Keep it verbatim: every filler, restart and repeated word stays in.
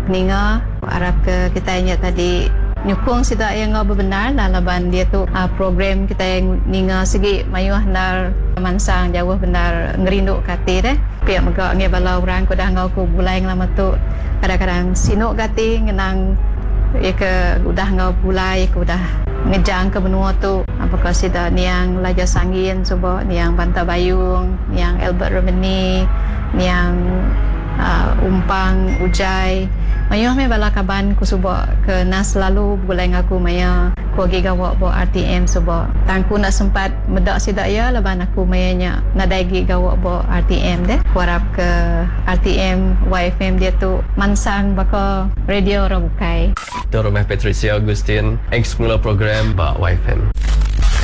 ninga harap ke kita ingat tadi nyukung sida yang ngau benar lah laban dia tu uh, program kita yang ninga segi mayuh nar mansang jauh benar ngerinduk kati deh pihak megak nge balau orang ko dah ngau ko bulai lama tu kadang-kadang sinuk kati ngenang ya ke udah ngau bulai ko dah ngejang ke benua tu apakah sida niang Laja Sangin coba niang Banta Bayung niang Albert Romani niang uh, Umpang Ujai mayuh me bala kaban ku suba ke nas selalu bulai ngaku maya ku gi gawak bo R T M suba tangku nak sempat medak sidak ya laban aku mayanya nadai gi gawak bo R T M deh ku harap ke R T M Y F M dia tu mansang baka radio Rabukai Dr. Patricia Agustin ex pengelola program ba Y F M.